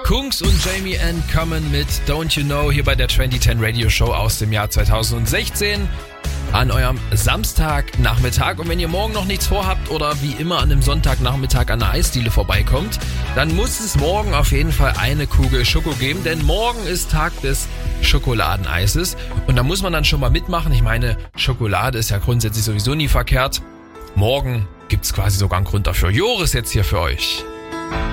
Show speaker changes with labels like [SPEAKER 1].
[SPEAKER 1] Kungs und Jamie N. kommen mit Don't You Know hier bei der 2010 Radio Show aus dem Jahr 2016 an eurem Samstagnachmittag. Und wenn ihr morgen noch nichts vorhabt oder wie immer an einem Sonntagnachmittag an der Eisdiele vorbeikommt, dann muss es morgen auf jeden Fall eine Kugel Schoko geben, denn morgen ist Tag des Schokoladeneises und da muss man dann schon mal mitmachen. Ich meine, Schokolade ist ja grundsätzlich sowieso nie verkehrt. Morgen gibt's quasi sogar einen Grund dafür. Joris jetzt hier für euch.